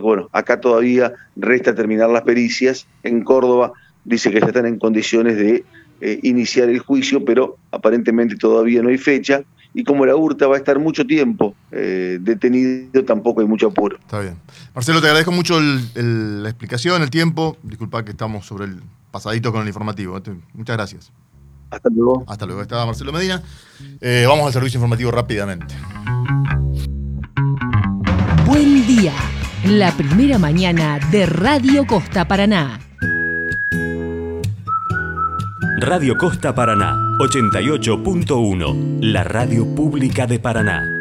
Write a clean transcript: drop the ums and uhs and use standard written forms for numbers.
porque bueno, acá todavía resta terminar las pericias. En Córdoba dice que ya están en condiciones de iniciar el juicio, pero aparentemente todavía no hay fecha, y como la hurta va a estar mucho tiempo detenido, tampoco hay mucho apuro. Está bien. Marcelo, te agradezco mucho la explicación, el tiempo. Disculpa que estamos sobre el pasadito con el informativo. Muchas gracias. Hasta luego. Hasta luego. Estaba Marcelo Medina. Vamos al servicio informativo rápidamente. Buen día. La primera mañana de Radio Costa Paraná. Radio Costa Paraná, 88.1, la radio pública de Paraná.